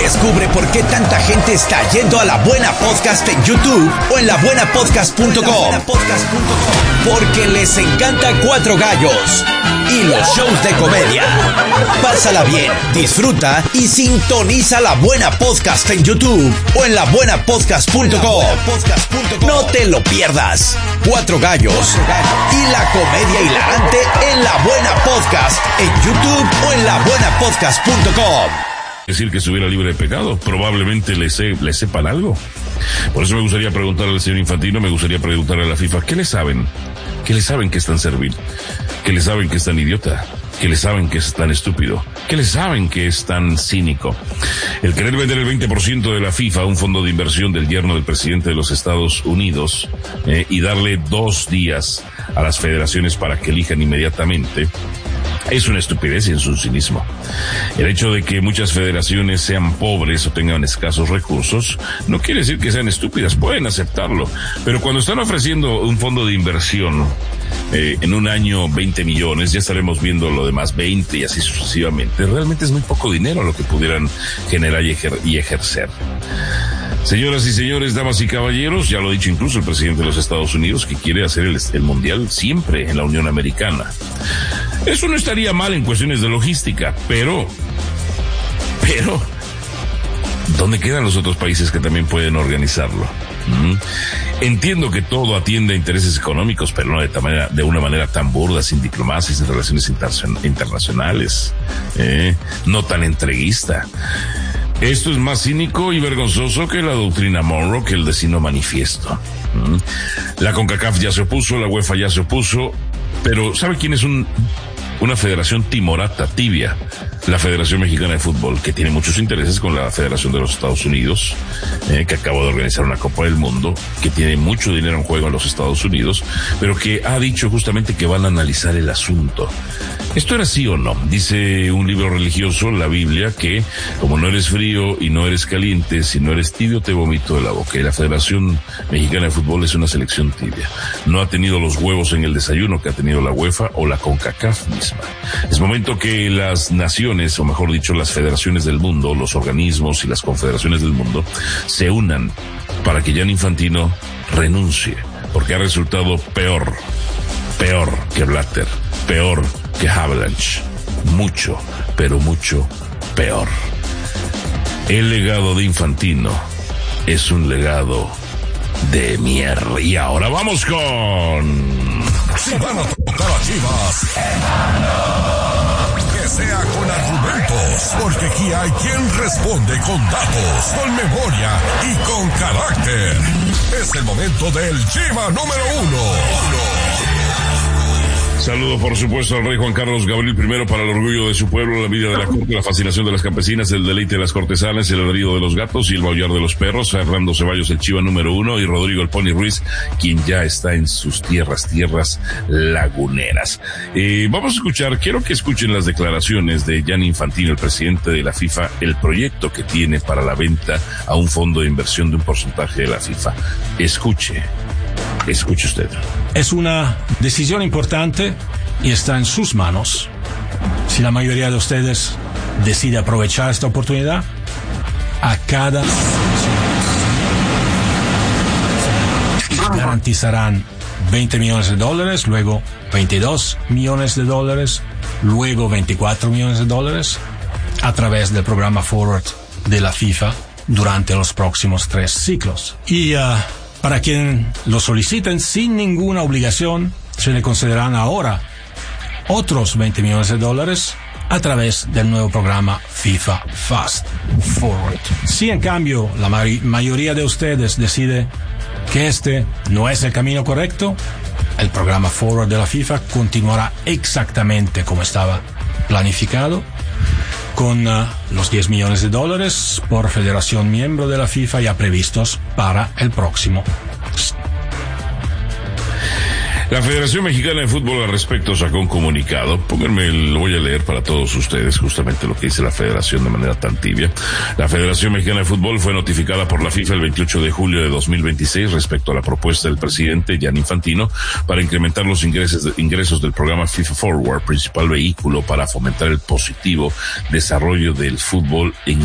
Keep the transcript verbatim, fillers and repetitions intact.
Descubre por qué tanta gente está yendo a La Buena Podcast en YouTube o en la buena podcast punto com. Porque les encanta Cuatro Gallos y los shows de comedia. Pásala bien, disfruta y sintoniza La Buena Podcast en YouTube o en la buena podcast punto com. No te lo pierdas. Cuatro Gallos y la comedia hilarante en La Buena Podcast en YouTube o en la buena podcast punto com. Decir que estuviera libre de pecado, probablemente le, se, le sepan algo. Por eso me gustaría preguntarle al señor Infantino, me gustaría preguntarle a la FIFA, ¿qué le saben? ¿Qué le saben que es tan servil? ¿Qué le saben que es tan idiota? ¿Qué le saben que es tan estúpido? ¿Qué le saben que es tan cínico? El querer vender el veinte por ciento de la FIFA a un fondo de inversión del yerno del presidente de los Estados Unidos eh, y darle dos días a las federaciones para que elijan inmediatamente es una estupidez y es un cinismo. El hecho de que muchas federaciones sean pobres o tengan escasos recursos no quiere decir que sean estúpidas, pueden aceptarlo. Pero cuando están ofreciendo un fondo de inversión eh, en un año veinte millones, ya estaremos viendo lo demás veinte y así sucesivamente. Realmente es muy poco dinero lo que pudieran generar y, ejer- y ejercer. Señoras y señores, damas y caballeros, ya lo ha dicho incluso el presidente de los Estados Unidos, que quiere hacer el, el mundial siempre en la Unión Americana. Eso no estaría mal en cuestiones de logística, pero, pero, ¿dónde quedan los otros países que también pueden organizarlo? ¿Mm? Entiendo que todo atiende a intereses económicos, pero no de, ta manera, de una manera tan burda, sin diplomacia, sin relaciones inter- internacionales, ¿eh? No tan entreguista. Esto es más cínico y vergonzoso que la doctrina Monroe, que el Decino Manifiesto. ¿Mm? La CONCACAF ya se opuso, la UEFA ya se opuso, pero ¿sabe quién es un, una federación timorata, tibia? La Federación Mexicana de Fútbol, que tiene muchos intereses con la Federación de los Estados Unidos, eh, que acaba de organizar una Copa del Mundo, que tiene mucho dinero en juego en los Estados Unidos, pero que ha dicho justamente que van a analizar el asunto. ¿Esto era así o no? Dice un libro religioso, la Biblia, que como no eres frío y no eres caliente, si no eres tibio te vomito de la boca. Y la Federación Mexicana de Fútbol es una selección tibia. No ha tenido los huevos en el desayuno que ha tenido la UEFA o la CONCACAF misma. Es momento que las naciones, o mejor dicho, las federaciones del mundo, los organismos y las confederaciones del mundo, se unan para que Gianni Infantino renuncie, porque ha resultado peor, peor que Blatter, peor que Havelange, mucho, pero mucho peor. El legado de Infantino es un legado de mierda. Y ahora vamos con... Si van a tocar a Chivas, que sea con argumentos, porque aquí hay quien responde con datos, con memoria y con carácter. Es el momento del Chiva número uno. Saludo, por supuesto, al rey Juan Carlos Gabriel primero para el orgullo de su pueblo, la vida de la corte, la fascinación de las campesinas, el deleite de las cortesanas, el ladrido de los gatos y el maullar de los perros. Fernando Ceballos, el Chiva número uno, y Rodrigo el Pony Ruiz, quien ya está en sus tierras, tierras laguneras. Eh, vamos a escuchar, quiero que escuchen las declaraciones de Gianni Infantino, el presidente de la FIFA, el proyecto que tiene para la venta a un fondo de inversión de un porcentaje de la FIFA. Escuche. Escuche usted. Es una decisión importante y está en sus manos. Si la mayoría de ustedes decide aprovechar esta oportunidad, a cada garantizarán veinte millones de dólares, luego veintidós millones de dólares, luego veinticuatro millones de dólares a través del programa Forward de la FIFA durante los próximos tres ciclos. Y uh, para quien lo soliciten sin ninguna obligación, se le concederán ahora otros veinte millones de dólares a través del nuevo programa FIFA Fast Forward. Si en cambio la ma- mayoría de ustedes decide que este no es el camino correcto, el programa Forward de la FIFA continuará exactamente como estaba planificado, con uh, los diez millones de dólares por federación miembro de la FIFA ya previstos para el próximo. La Federación Mexicana de Fútbol al respecto sacó un comunicado. Pónganme, lo voy a leer para todos ustedes, justamente lo que dice la Federación de manera tan tibia. La Federación Mexicana de Fútbol fue notificada por la FIFA el veintiocho de julio de dos mil veintiséis respecto a la propuesta del presidente Gianni Infantino para incrementar los ingresos, de, ingresos del programa FIFA Forward, principal vehículo para fomentar el positivo desarrollo del fútbol en